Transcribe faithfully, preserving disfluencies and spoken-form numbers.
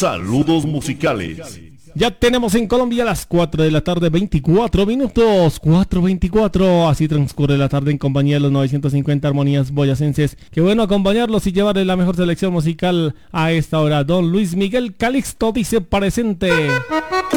Saludos musicales. Ya tenemos en Colombia las cuatro de la tarde, veinticuatro minutos, cuatro veinticuatro, así transcurre la tarde en compañía de los novecientos cincuenta Armonías Boyacenses. Qué bueno acompañarlos y llevarle la mejor selección musical a esta hora. Don Luis Miguel Calixto dice presente.